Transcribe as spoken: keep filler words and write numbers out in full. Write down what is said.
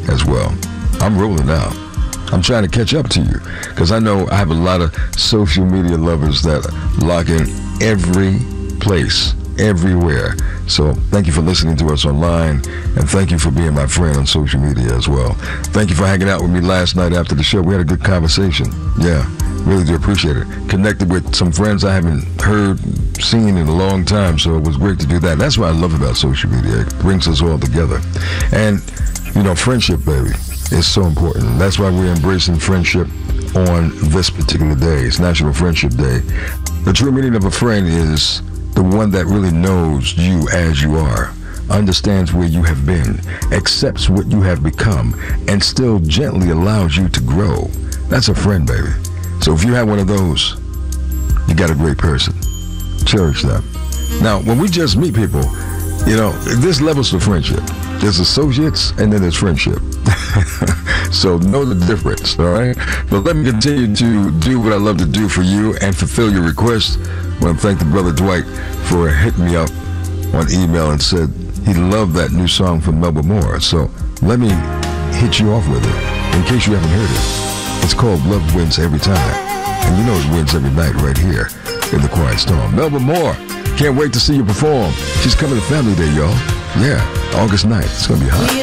as well. I'm rolling out. I'm trying to catch up to you because I know I have a lot of social media lovers that lock in every place, everywhere. So thank you for listening to us online, and thank you for being my friend on social media as well. Thank you for hanging out with me last night after the show. We had a good conversation. Yeah, really do appreciate it. Connected with some friends I haven't heard, seen in a long time, so it was great to do that. That's what I love about social media. It brings us all together. And, you know, friendship, baby, is so important. That's why we're embracing friendship on this particular day. It's National Friendship Day. The true meaning of a friend is the one that really knows you as you are, understands where you have been, accepts what you have become, and still gently allows you to grow. That's a friend, baby. So if you have one of those, you got a great person. Cherish them. Now, when we just meet people, you know, there's levels to friendship. There's associates and then there's friendship. So know the difference, all right? But let me continue to do what I love to do for you and fulfill your request. I want to thank the brother Dwight for hitting me up on email and said he loved that new song from Melba Moore. So let me hit you off with it in case you haven't heard it. It's called Love Wins Every Time. And you know it wins every night right here in the Quiet Storm. Melba Moore, can't wait to see you perform. She's coming to Family Day, y'all. Yeah, August ninth. It's going to be hot.